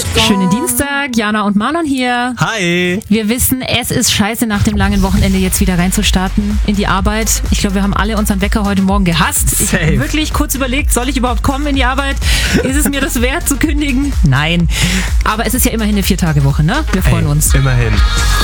Schönen Dienstag, Jana und Marlon hier. Hi. Wir wissen, es ist scheiße, nach dem langen Wochenende jetzt wieder reinzustarten in die Arbeit. Ich glaube, wir haben alle unseren Wecker heute Morgen gehasst. Ich habe wirklich kurz überlegt, soll ich überhaupt kommen in die Arbeit? Ist es mir das wert zu kündigen? Nein. Aber es ist ja immerhin eine 4-Tage-Woche, ne? Wir freuen uns. Immerhin.